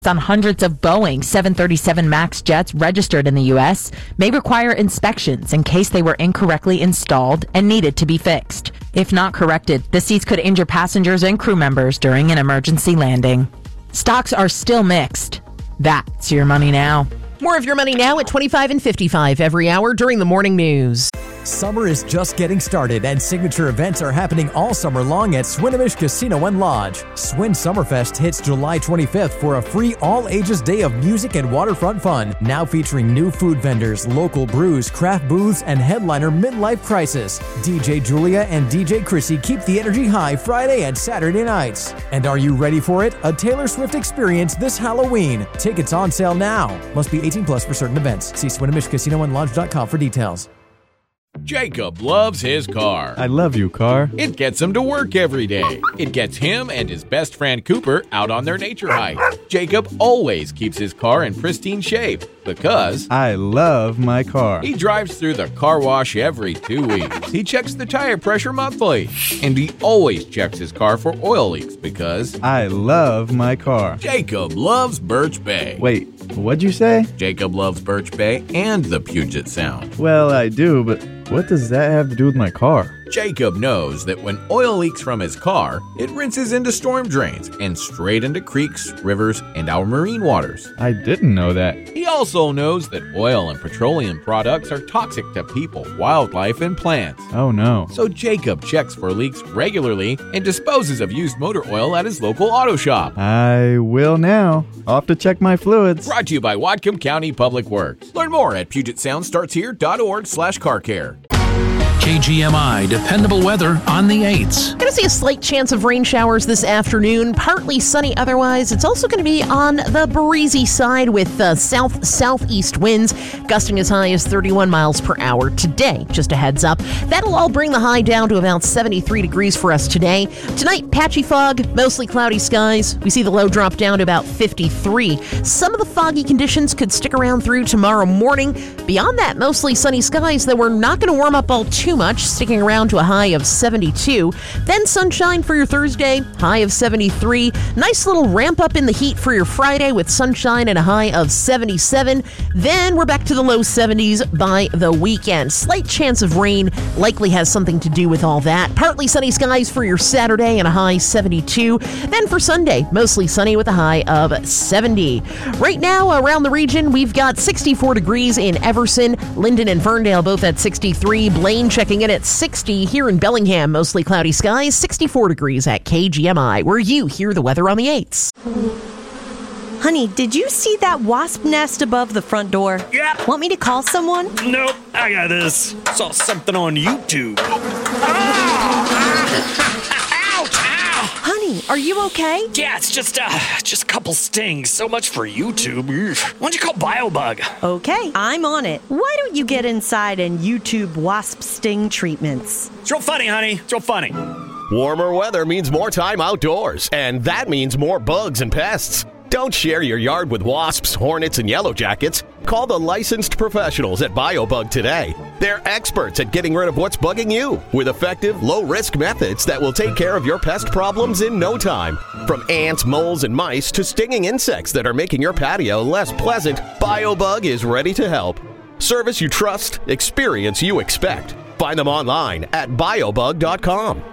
On hundreds of Boeing 737 MAX jets registered in the U.S. may require inspections in case they were incorrectly installed and needed to be fixed. If not corrected, the seats could injure passengers and crew members during an emergency landing. Stocks are still mixed. That's your money now. More of your money now at 25 and 55 every hour during the morning news. Summer is just getting started, and signature events are happening all summer long at Swinomish Casino and Lodge. Swin Summerfest hits July 25th for a free all-ages day of music and waterfront fun. Now featuring new food vendors, local brews, craft booths, and headliner Midlife Crisis. DJ Julia and DJ Chrissy keep the energy high Friday and Saturday nights. And are you ready for it? A Taylor Swift experience this Halloween. Tickets on sale now. Must be 18 plus for certain events. See SwinomishCasinoandLodge.com for details. Jacob loves his car. I love you, car. It gets him to work every day. It gets him and his best friend Cooper out on their nature hike. Jacob always keeps his car in pristine shape because I love my car. He drives through the car wash every 2 weeks. He checks the tire pressure monthly. And he always checks his car for oil leaks because I love my car. Jacob loves Birch Bay. Wait, what'd you say? Jacob loves Birch Bay and the Puget Sound. Well, I do, but what does that have to do with my car? Jacob knows that when oil leaks from his car, it rinses into storm drains and straight into creeks, rivers, and our marine waters. I didn't know that. He also knows that oil and petroleum products are toxic to people, wildlife, and plants. Oh no. So Jacob checks for leaks regularly and disposes of used motor oil at his local auto shop. I will now. Off to check my fluids. Brought to you by Whatcom County Public Works. Learn more at PugetSoundStartsHere.org/car-care. KGMI, dependable weather on the 8s. Going to see a slight chance of rain showers this afternoon. Partly sunny otherwise. It's also going to be on the breezy side with south-southeast winds gusting as high as 31 miles per hour today. Just a heads up. That'll all bring the high down to about 73 degrees for us today. Tonight, patchy fog, mostly cloudy skies. We see the low drop down to about 53. Some of the foggy conditions could stick around through tomorrow morning. Beyond that, mostly sunny skies, though we're not going to warm up all too much, sticking around to a high of 72. Then sunshine for your Thursday, high of 73. Nice little ramp up in the heat for your Friday with sunshine and a high of 77. Then we're back to the low 70s by the weekend. Slight chance of rain likely has something to do with all that. Partly sunny skies for your Saturday and a high 72. Then for Sunday, mostly sunny with a high of 70. Right now around the region, we've got 64 degrees in Everson, Linden and Ferndale both at 63. Blaine checking in at 60. Here in Bellingham, mostly cloudy skies, 64 degrees at KGMI, where you hear the weather on the 8s. Honey, did you see that wasp nest above the front door? Yeah. Want me to call someone? Nope, I got this. Saw something on YouTube. Honey, are you okay? Yeah, it's just a couple stings. So much for YouTube. Why don't you call BioBug? Okay, I'm on it. Why don't you get inside and YouTube wasp sting treatments? It's real funny, honey. It's real funny. Warmer weather means more time outdoors, and that means more bugs and pests. Don't share your yard with wasps, hornets, and yellow jackets. Call the licensed professionals at BioBug today. They're experts at getting rid of what's bugging you with effective, low-risk methods that will take care of your pest problems in no time. From ants, moles, and mice to stinging insects that are making your patio less pleasant, BioBug is ready to help. Service you trust, experience you expect. Find them online at biobug.com.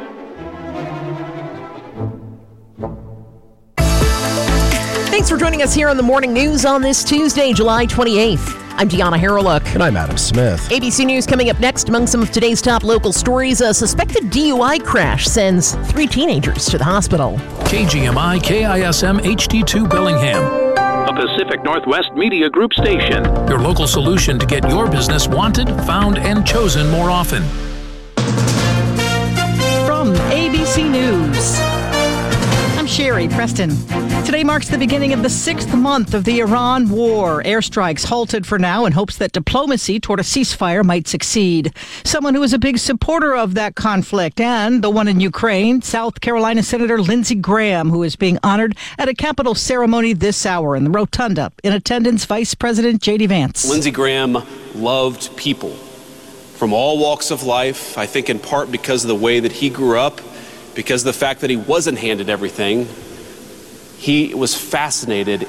Thanks for joining us here on the Morning News on this Tuesday, July 28th. I'm Deanna Harreluk. And I'm Adam Smith. ABC News coming up next. Among some of today's top local stories, a suspected DUI crash sends 3 teenagers to the hospital. KGMI KISM HD2 Bellingham, a Pacific Northwest Media Group station. Your local solution to get your business wanted, found, and chosen more often. From ABC News, I'm Sherry Preston. Today marks the beginning of the 6th month of the Iran war. Airstrikes halted for now in hopes that diplomacy toward a ceasefire might succeed. Someone who is a big supporter of that conflict and the one in Ukraine, South Carolina Senator Lindsey Graham, who is being honored at a Capitol ceremony this hour in the Rotunda. In attendance, Vice President J.D. Vance. Lindsey Graham loved people from all walks of life, I think in part because of the way that he grew up, because of the fact that he wasn't handed everything. he was fascinated